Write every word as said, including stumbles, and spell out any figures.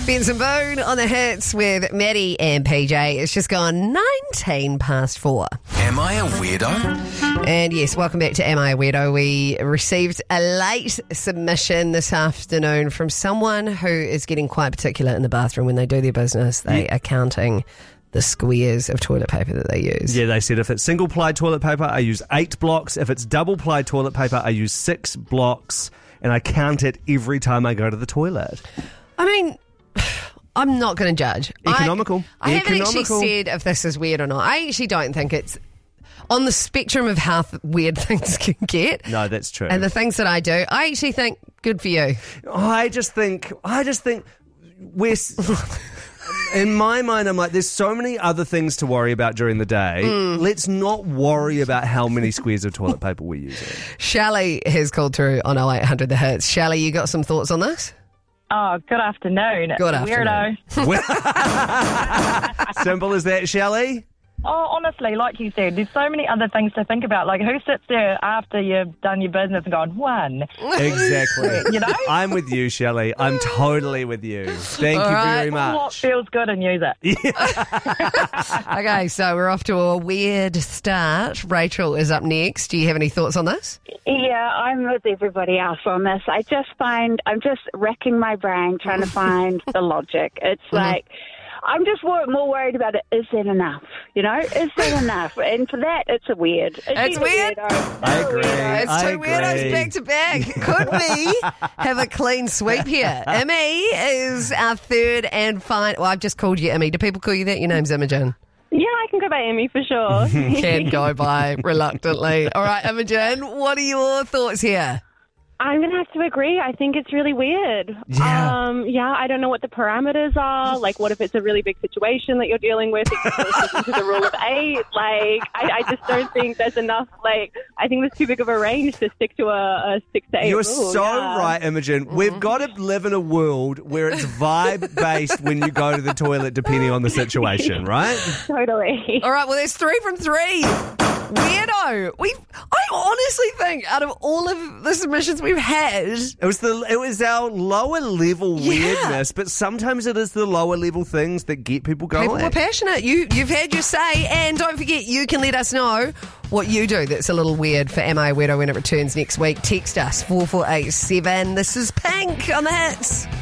Benson Boone on the hits with Maddie and P J. It's just gone nineteen past four. Am I a weirdo? And yes, welcome back to Am I a Weirdo? We received a late submission this afternoon from someone who is getting quite particular in the bathroom when they do their business. They Yeah. are counting the squares of toilet paper that they use. Yeah, they said if it's single-ply toilet paper, I use eight blocks. If it's double-ply toilet paper, I use six blocks. And I count it every time I go to the toilet. I mean, I'm not going to judge. Economical. I, I haven't actually Economical. said if this is weird or not. I actually don't think it's on the spectrum of how th- weird things can get. No, that's true. And the things that I do, I actually think good for you. I just think, I just think we're... s- In my mind, I'm like, there's so many other things to worry about during the day. Mm. Let's not worry about how many squares of toilet paper we're using. Shelley has called through on oh eight hundred The Hits. Shelley, you got some thoughts on this? Oh, good afternoon. Good Weirdo. afternoon. Simple as that, Shelley? Oh, honestly, like you said, there's so many other things to think about. Like, who sits there after you've done your business and gone, one? Exactly. You know? I'm with you, Shelley. I'm totally with you. Thank All you right. very What much. feels good and use it. Okay, so we're off to a weird start. Rachel is up next. Do you have any thoughts on this? Yeah, I'm with everybody else on this. I just find, I'm just wrecking my brain trying to find the logic. It's like, I'm just more, more worried about it. Is that enough? You know, is that enough? And for that, it's a weird. It's, It's either weird? or I no agree. weirdo. It's I two weirdos agree. back to back. Could we have a clean sweep here? Imi is our third and final. Well, I've just called you Imi. Do people call you that? Your name's Imogen. Yeah, I can go by Amy for sure. Can go by reluctantly. All right, Imogen, what are your thoughts here? I'm going to have to agree. I think it's really weird. Yeah. Um, yeah, I don't know what the parameters are. Like, what if it's a really big situation that you're dealing with? If you're sticking to the rule of eight? Like, I, I just don't think there's enough. Like, I think there's too big of a range to stick to a, a six to eight You're rule. so yeah. right, Imogen. We've got to live in a world where it's vibe-based when you go to the toilet, depending on the situation, right? Totally. All right, well, there's three from three. Weirdo. We, I honestly think out of all of the submissions we've had, It was the it was our lower level Yeah. weirdness, but sometimes it is the lower level things that get people going. people were passionate. You, you've had your say, and don't forget, you can let us know what you do that's a little weird for Am I a Weirdo when it returns next week. Text us four four eight seven. This is Pink on the Hits.